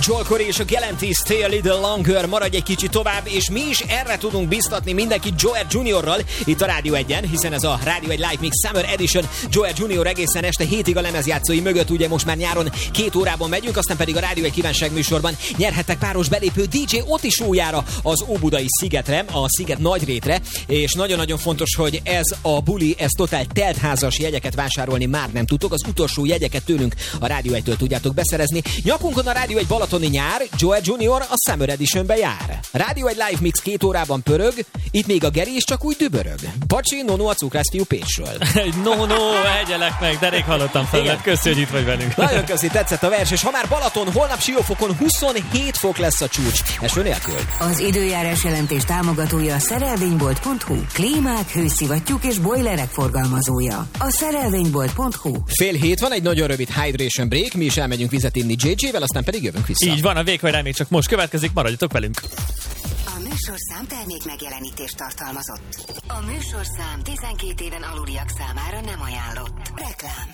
Joel Corey és a Galantis Stay a Little Longer, maradj egy kicsit tovább, és mi is erre tudunk biztatni mindenkit Joel Juniorral itt a Rádió 1-en, hiszen ez a Rádió 1 Live Mix Summer Edition. Joel Junior egészen este 7-ig a lemezjátszói mögött, ugye most már nyáron 2 órában megyünk, aztán pedig a Rádió 1 kívánság műsorban nyerhettek páros belépő DJ Oti show-jára az Óbudai szigetre, a sziget Nagyrétre, és nagyon-nagyon fontos, hogy ez a buli, ez totál teltházas, jegyeket vásárolni már nem tudtok, az utolsó jegyeket tőlünk a Rádió 1-től tudjátok beszerezni. Nyakunkon a Rádió 1 balatoni nyár, Joel Junior a Summer Editionbe jár. Rádió 1 Live Mix 2 órában pörög, itt még a Geri is csak úgy dübörög. Pacsi, Nono a cukrászfiú Pécsről. No, egyelek meg, de rég hallottam fel, köszi, hogy itt vagy velünk. Nagyon köszi, tetszett a vers, és ha már Balaton, holnap Siófokon 27 fok lesz a csúcs. Eső nélkül. Az időjárás jelentés támogatója a szerelvénybolt.hu. Klímák, hőszivattyúk és bojlerek forgalmazója. A szerelvénybolt.hu. 6:30 van egy nagyon rövid hydration break, mi is elmegyünk vizet inni JJ-vel, aztán pedig jövünk vissza. Így van, a vékony még csak most következik, maradjatok velünk. A műsorszám termék megjelenítést tartalmazott. A műsorszám 12 éven aluliak számára nem ajánlott. Reklám.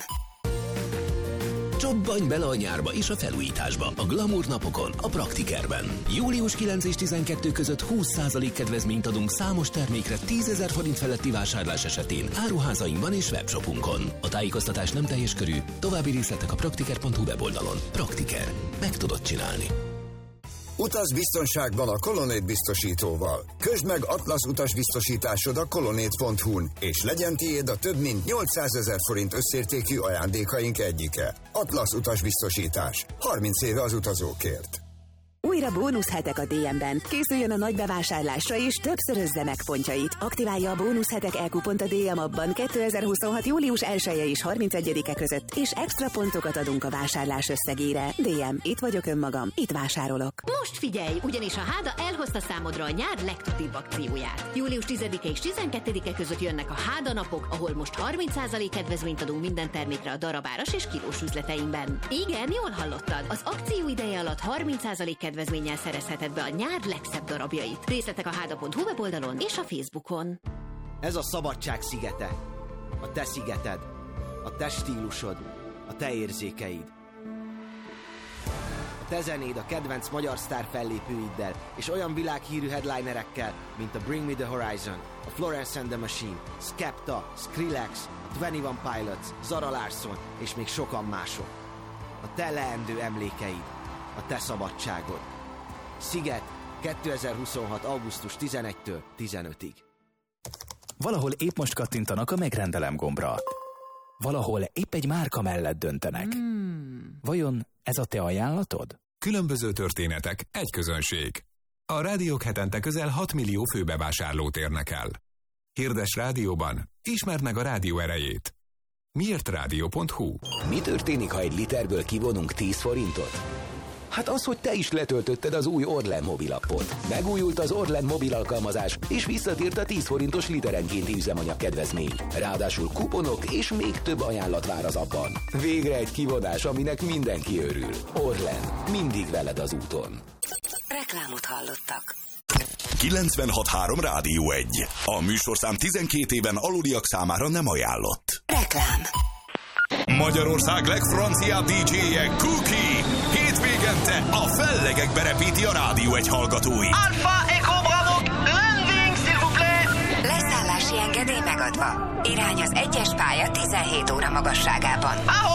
Csobbanj bele a nyárba és a felújításba a Glamour napokon, a Praktikerben. Július 9 és 12 között 20% kedvezményt adunk számos termékre 10 000 forint feletti vásárlás esetén áruházainkban és webshopunkon. A tájékoztatás nem teljes körű, további részletek a praktiker.hu weboldalon. Praktiker. Meg tudod csinálni. Utaz biztonságban a Colonnade biztosítóval. Közd meg Atlasz utasbiztosításod a colonnade.hu-n, és legyen tiéd a több mint 800 000 forint összértékű ajándékaink egyike. Atlasz utasbiztosítás. 30 éve az utazókért. Újra bónuszhetek a DM-ben. Készüljön a nagy bevásárlásra és többszörözze meg pontjait. Aktiválja a bónuszhetek e-kupont a DM appban 2026. július 1-e és 31-e között, és extra pontokat adunk a vásárlás összegére. DM, itt vagyok önmagam, itt vásárolok. Most figyelj, ugyanis a Háda elhozta számodra a nyár legtutibb akcióját. Július 10-e és 12-e között jönnek a Háda napok, ahol most 30% kedvezményt adunk minden termékre a darabáras és kilós üzleteinkben. Igen, jól hallottad. Az akció ideje alatt 30% kedvezménnyel szerezheted be a nyár legszebb darabjait. Részletek a háda.hu weboldalon és a Facebookon. Ez a szabadság szigete. A te szigeted. A te stílusod. A te érzékeid. A te zenéd a kedvenc magyar sztár fellépőiddel és olyan világhírű headlinerekkel, mint a Bring Me The Horizon, a Florence and the Machine, Skepta, Skrillex, 21 Pilots, Zara Larsson és még sokan mások. A te leendő emlékeid. A te szabadságod. Sziget 2026. augusztus 11-től 15-ig. Valahol épp most kattintanak a megrendelem gombra. Valahol épp egy márka mellett döntenek. Vajon ez a te ajánlatod? Különböző történetek, egy közönség. A rádiók hetente közel 6 millió főbevásárlót érnek el. Hirdess rádióban, ismerd meg a rádió erejét. Miért rádió.hu? Mi történik, ha egy literből kivonunk 10 forintot? Hát az, hogy te is letöltötted az új Orlen mobilappot. Megújult az Orlen mobil alkalmazás, és visszatért a 10 forintos literenkénti üzemanyag kedvezmény. Ráadásul kuponok és még több ajánlat vár az appban. Végre egy kivonás, aminek mindenki örül. Orlen, mindig veled az úton. Reklámot hallottak. 96.3 Rádió 1. A műsorszám 12 éven aluliak számára nem ajánlott. Reklám. Magyarország legfranciább DJ-je Cookie. Hétvégente a fellegekbe repíti a Rádió 1 hallgatói. Alpha Echo Bravo, landing, s'il vous plaît. Leszállási engedély megadva. Irány az 1-es pálya 17 óra magasságában.